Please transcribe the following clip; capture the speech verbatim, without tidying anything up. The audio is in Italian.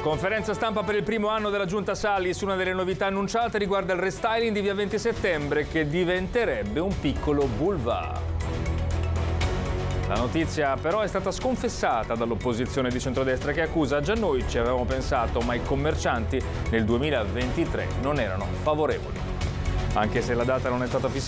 Conferenza stampa per il primo anno della Giunta Salis. Una delle novità annunciate riguarda il restyling di via venti settembre, che diventerebbe un piccolo boulevard. La notizia però è stata sconfessata dall'opposizione di centrodestra, che accusa: già noi ci avevamo pensato, ma i commercianti nel duemilaventitré non erano favorevoli. Anche se la data non è stata fissata,